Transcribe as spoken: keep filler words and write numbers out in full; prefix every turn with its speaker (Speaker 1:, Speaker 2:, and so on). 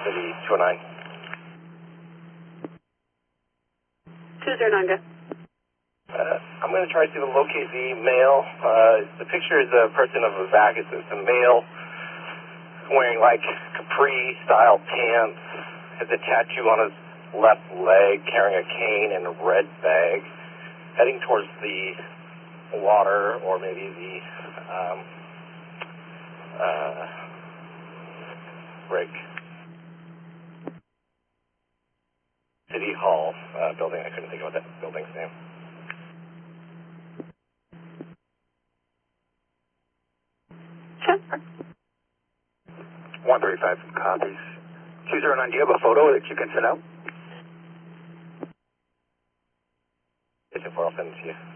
Speaker 1: City two oh nine.
Speaker 2: two oh nine, go.
Speaker 1: Uh, I'm going to try to locate the male. Uh, the picture is a person of a vac. It's, it's a male wearing like capri-style pants, has a tattoo on his left leg, carrying a cane and a red bag, heading towards the water or maybe the um, uh, Brick City Hall uh, building. I couldn't think of what that building's name.
Speaker 2: Sure.
Speaker 3: one thirty-five copies. two oh nine, do you have a photo that you can send out?
Speaker 1: It's a I'll send it to you.